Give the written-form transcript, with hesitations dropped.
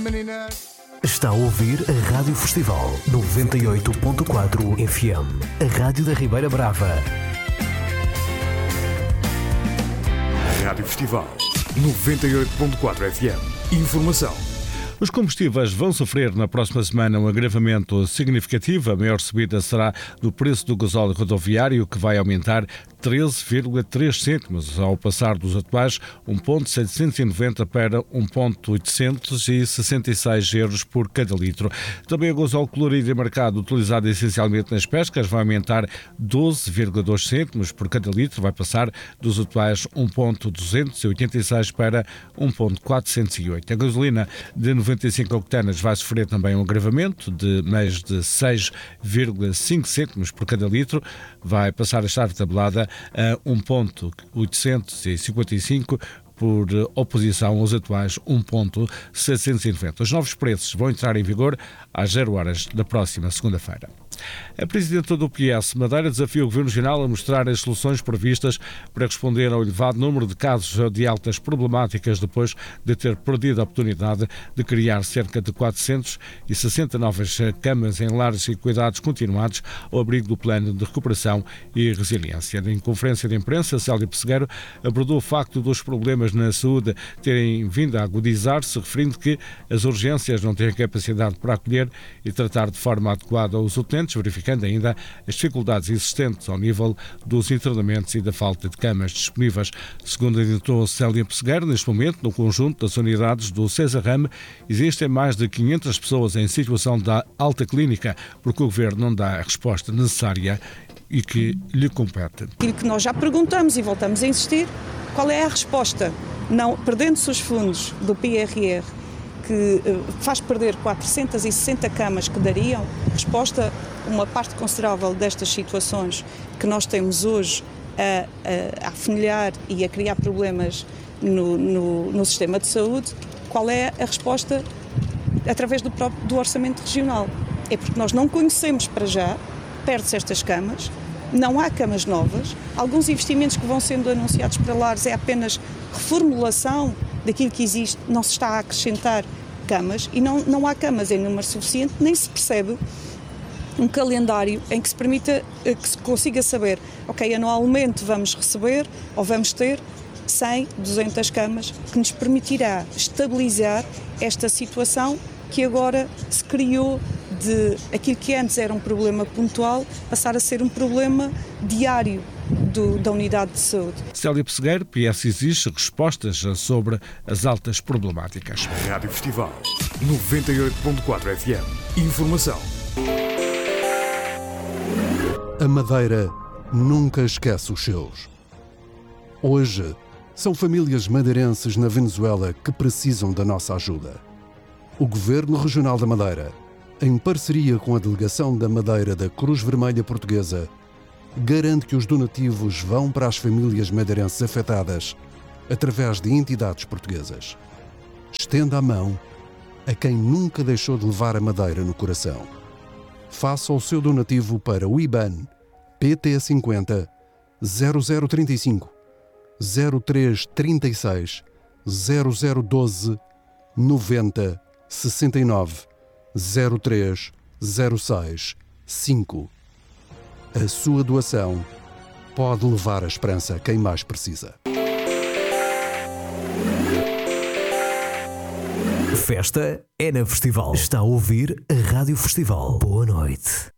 meninas. Está a ouvir a Rádio Festival 98.4 FM, a Rádio da Ribeira Brava. Rádio Festival 98.4 FM. Informação. Os combustíveis vão sofrer na próxima semana um agravamento significativo. A maior subida será do preço do gasóleo rodoviário, que vai aumentar 13,3 cêntimos, ao passar dos atuais 1,790 para 1,866 euros por cada litro. Também o gasóleo colorido e marcado, utilizado essencialmente nas pescas, vai aumentar 12,2 cêntimos por cada litro, vai passar dos atuais 1,286 para 1,408. A gasolina de 95 octanas vai sofrer também um agravamento de mais de 6,5 cêntimos por cada litro, vai passar a estar tabelada a 1,855 por oposição aos atuais 1,790. Os novos preços vão entrar em vigor às 0 horas da próxima segunda-feira. A Presidenta do PS Madeira desafia o Governo Regional a mostrar as soluções previstas para responder ao elevado número de casos de altas problemáticas depois de ter perdido a oportunidade de criar cerca de 460 novas camas em lares e cuidados continuados ao abrigo do Plano de Recuperação e Resiliência. Em conferência de imprensa, Célia Pessegueiro abordou o facto dos problemas na saúde terem vindo a agudizar-se, referindo que as urgências não têm capacidade para acolher e tratar de forma adequada os utentes, verificando ainda as dificuldades existentes ao nível dos internamentos e da falta de camas disponíveis. Segundo adiantou Célia Pessegueiro, neste momento, no conjunto das unidades do César Rame, existem mais de 500 pessoas em situação de alta clínica, porque o Governo não dá a resposta necessária e que lhe compete. Aquilo que nós já perguntamos e voltamos a insistir, qual é a resposta? Não, perdendo-se os fundos do PRR, que faz perder 460 camas que dariam resposta a uma parte considerável destas situações que nós temos hoje a afunilhar e a criar problemas no sistema de saúde. Qual é a resposta? Através do orçamento regional. É porque nós não conhecemos para já, perde-se estas camas, não há camas novas, alguns investimentos que vão sendo anunciados para lares é apenas reformulação daquilo que existe, não se está a acrescentar camas e não há camas em número suficiente, nem se percebe um calendário em que se permita, que se consiga saber, ok, anualmente vamos receber ou vamos ter 100, 200 camas, que nos permitirá estabilizar esta situação que agora se criou de aquilo que antes era um problema pontual, passar a ser um problema diário da unidade de saúde. Célia Pessegueiro, PS exige respostas sobre as altas problemáticas. Rádio Festival 98.4 FM. Informação. A Madeira nunca esquece os seus. Hoje, são famílias madeirenses na Venezuela que precisam da nossa ajuda. O Governo Regional da Madeira, em parceria com a Delegação da Madeira da Cruz Vermelha Portuguesa, garante que os donativos vão para as famílias madeirenses afetadas através de entidades portuguesas. Estenda a mão a quem nunca deixou de levar a Madeira no coração. Faça o seu donativo para o IBAN PT 50 0035 0336 0012 90 69 03 06 5. A sua doação pode levar a esperança a quem mais precisa. Festa é na Festival. Está a ouvir a Rádio Festival. Boa noite.